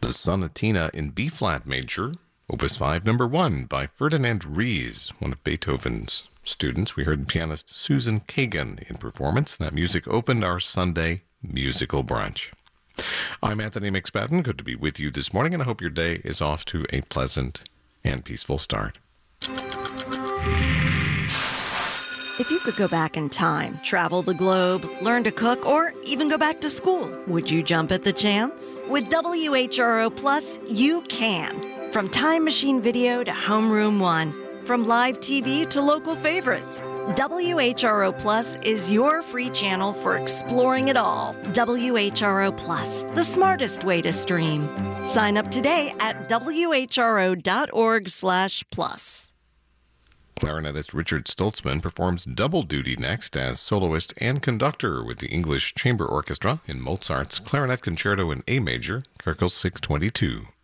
the Sonatina in B-flat major, Opus 5, number 1, by Ferdinand Ries, one of Beethoven's students. We heard pianist Susan Kagan in performance. That music opened our Sunday musical brunch. I'm Anthony McSpadden. Good to be with you this morning, and I hope your day is off to a pleasant and peaceful start. If you could go back in time, travel the globe, learn to cook, or even go back to school, would you jump at the chance? With WHRO Plus, you can. From Time Machine Video to Homeroom One, from live TV to local favorites, WHRO Plus is your free channel for exploring it all. WHRO Plus, the smartest way to stream. Sign up today at whro.org/plus. Clarinetist Richard Stoltzman performs double duty next as soloist and conductor with the English Chamber Orchestra in Mozart's Clarinet Concerto in A major, Köchel 622.